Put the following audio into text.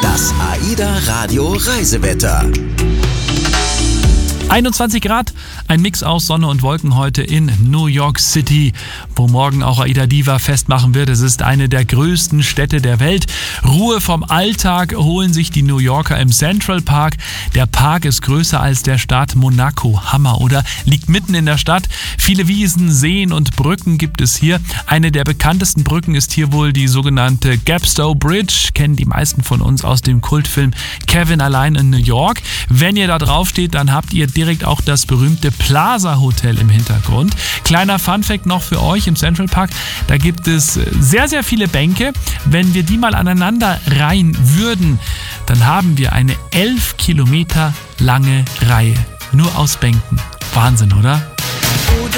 Das AIDA Radio Reisewetter. 21 Grad, ein Mix aus Sonne und Wolken heute in New York City, wo morgen auch AIDA Diva festmachen wird. Es ist eine der größten Städte der Welt. Ruhe vom Alltag holen sich die New Yorker im Central Park. Der Park ist größer als der Staat Monaco. Hammer, oder? Liegt mitten in der Stadt. Viele Wiesen, Seen und Brücken gibt es hier. Eine der bekanntesten Brücken ist hier wohl die sogenannte Gapstow Bridge. Kennen die meisten von uns aus dem Kultfilm Kevin allein in New York. Wenn ihr da drauf steht, dann habt ihr direkt auch das berühmte Plaza Hotel im Hintergrund. Kleiner Funfact noch für euch im Central Park, da gibt es sehr, sehr viele Bänke. Wenn wir die mal aneinander reihen würden, dann haben wir eine 11 Kilometer lange Reihe. Nur aus Bänken. Wahnsinn, oder?